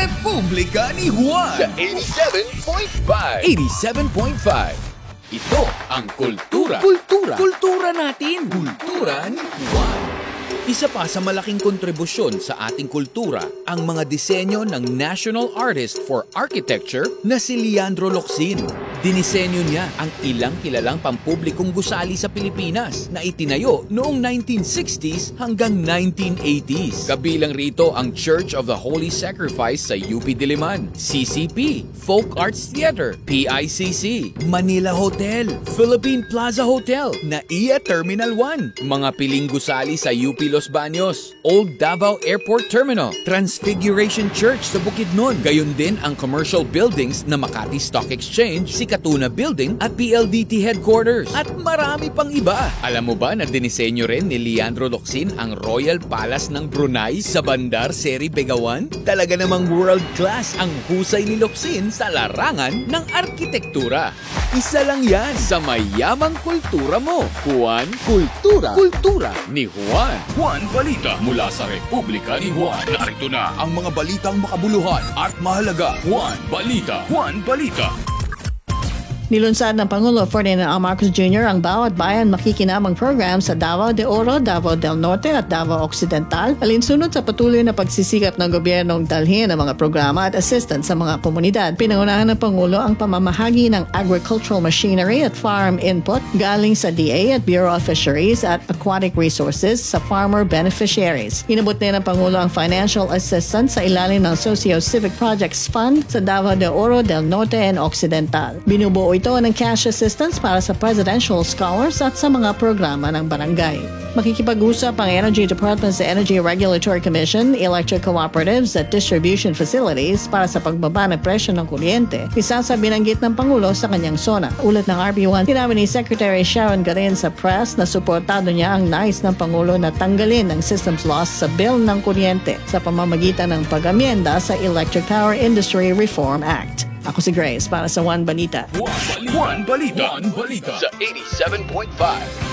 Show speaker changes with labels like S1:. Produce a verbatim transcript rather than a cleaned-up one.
S1: Republika ni Juan
S2: sa eighty-seven point five.
S1: eighty-seven point five.
S2: Ito ang kultura.
S1: Kultura. Kultura natin. Kultura ni Juan. Isa pa sa malaking kontribusyon sa ating kultura ang mga disenyo ng National Artist for Architecture na si Leandro Locsin. Dinisenyo niya ang ilang kilalang pampublikong gusali sa Pilipinas na itinayo noong nineteen sixties hanggang nineteen eighties. Kabilang rito ang Church of the Holy Sacrifice sa U P Diliman, C C P, Folk Arts Theater, P I C C, Manila Hotel, Philippine Plaza Hotel, N A I A Terminal one, mga piling gusali sa U P Los Baños, Old Davao Airport Terminal, Transfiguration Church sa Bukidnon, gayon din ang commercial buildings na Makati Stock Exchange, Sikatuna Building at P L D T Headquarters, at marami pang iba. Alam mo ba na dinisenyo rin ni Leandro Locsin ang Royal Palace ng Brunei sa Bandar Seri Begawan? Talaga namang world class ang husay ni Locsin sa larangan ng arkitektura. Isa lang yan sa mayamang kultura mo. Juan Kultura. Kultura ni Juan.
S2: Juan Balita mula sa Republika ni Juan. Narito na ang mga balitang makabuluhan at mahalaga. Juan Balita. Juan Balita.
S3: Nilunsad ng Pangulo Ferdinand R. Marcos Junior ang Bawat Bayan Makikinabang program sa Davao de Oro, Davao del Norte at Davao Occidental, alinsunod sa patuloy na pagsisikap ng gobyernong dalhin ang mga programa at assistance sa mga komunidad. Pinangunahan ng Pangulo ang pamamahagi ng agricultural machinery at farm input galing sa D A at Bureau of Fisheries at Aquatic Resources sa farmer beneficiaries. Inabot din ng Pangulo ang financial assistance sa ilalim ng Socio-Civic Projects Fund sa Davao de Oro, del Norte and Occidental. Binubuo ito ng cash assistance para sa presidential scholars at sa mga programa ng barangay. Makikipag-usap ang Energy Department sa Energy Regulatory Commission, electric cooperatives at distribution facilities para sa pagbaba ng presyo ng kuryente. Isa sa binanggit ng Pangulo sa kanyang sona. Ulat ng R B one, sinabi ni Secretary Sharon Garin sa press na suportado niya ang nais ng Pangulo na tanggalin ang systems loss sa bill ng kuryente sa pamamagitan ng pag-amyenda sa Electric Power Industry Reform Act. Ako si Grace para sa Juan Balita.
S2: Juan Balita. Juan Balita. Juan Balita. Sa eighty-seven point five.